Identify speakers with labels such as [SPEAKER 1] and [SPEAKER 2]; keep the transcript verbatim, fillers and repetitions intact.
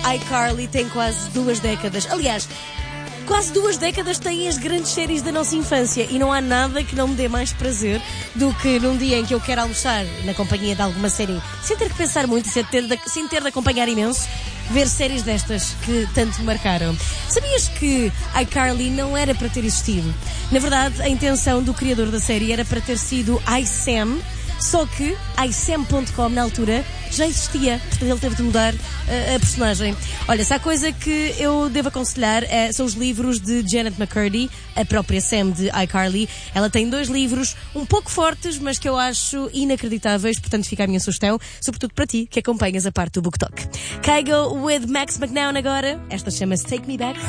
[SPEAKER 1] iCarly tem quase duas décadas. Aliás, quase duas décadas têm as grandes séries da nossa infância e não há nada que não me dê mais prazer do que num dia em que eu quero almoçar na companhia de alguma série, sem ter que pensar muito, sem ter de, sem ter de acompanhar imenso, ver séries destas que tanto me marcaram. Sabias que iCarly não era para ter existido? Na verdade, a intenção do criador da série era para ter sido iSam, só que iSam ponto com na altura já existia, portanto ele teve de mudar uh, a personagem. Olha, se há coisa que eu devo aconselhar é, são os livros de Janet McCurdy, a própria Sam de iCarly. Ela tem dois livros um pouco fortes, mas que eu acho inacreditáveis, portanto fica a minha sugestão, sobretudo para ti, que acompanhas a parte do Book Talk. Kygo with Max McNown agora, esta chama-se Take Me Back.